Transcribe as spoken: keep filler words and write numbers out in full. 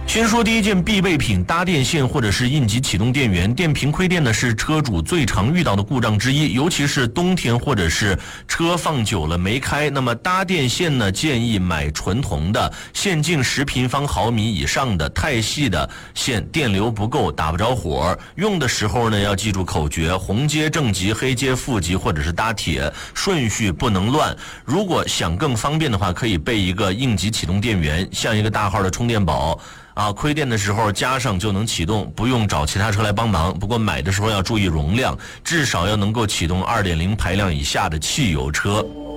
先说第一件必备品，搭电线或者是应急启动电源。电瓶亏电呢是车主最常遇到的故障之一，尤其是冬天或者是车放久了没开，那么搭电线呢建议买纯铜的，线径十平方毫米以上的，太细的线电流不够，打不着火。用的时候呢要记住口诀：红接正极，黑接负极，或者是搭铁，顺序不能乱。如果想更方便的话，可以备一个应急启动电源，像一个大号的充电宝啊，亏电的时候加上就能启动，不用找其他车来帮忙。不过买的时候要注意容量，至少要能够启动 二点零 排量以下的汽油车。